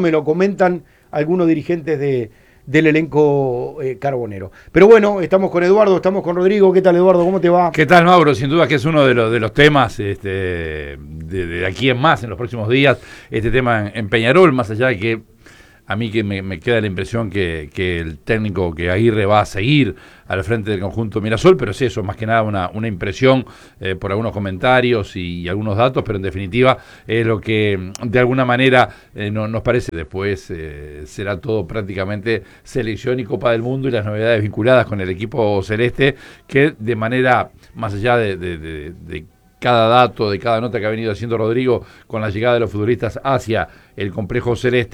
me lo comentan algunos dirigentes del elenco carbonero. Pero bueno, estamos con Eduardo, estamos con Rodrigo. ¿Qué tal, Eduardo? ¿Cómo te va? ¿Qué tal, Mauro? Sin duda que es uno de los temas de aquí en más, en los próximos días, este tema en Peñarol, más allá de que a mí que me queda la impresión que el técnico, que Aguirre va a seguir al frente del conjunto Mirasol, pero sí, eso más que nada una impresión por algunos comentarios y algunos datos, pero en definitiva es lo que de alguna manera nos parece. Después será todo prácticamente selección y Copa del Mundo y las novedades vinculadas con el equipo celeste, que de manera, más allá de cada dato, de cada nota que ha venido haciendo Rodrigo con la llegada de los futbolistas hacia el complejo celeste,